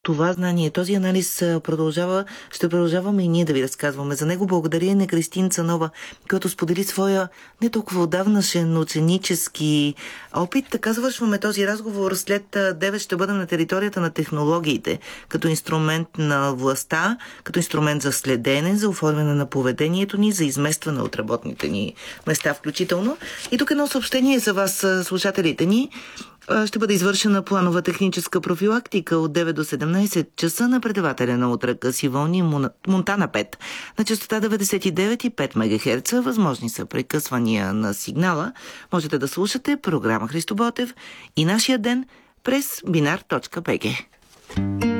това знание, този анализ ще продължаваме и ние да ви разказваме за него. Благодаря на Кристин Цанова, която сподели своя не толкова отдавнашен ученически опит. Така завършваме този разговор. След 9 ще бъдем на територията на технологиите, като инструмент на властта, като инструмент за следене, за оформяне на поведението ни, за изместване от работните ни места включително. И тук едно съобщение за вас, слушателите ни. Ще бъде извършена планова техническа профилактика от 9 до 17 часа на предавателя на ултракъси вълни Монтана 5 на частота 99,5 МГц. Възможни са прекъсвания на сигнала. Можете да слушате програма Христо Ботев и нашия ден през binar.bg.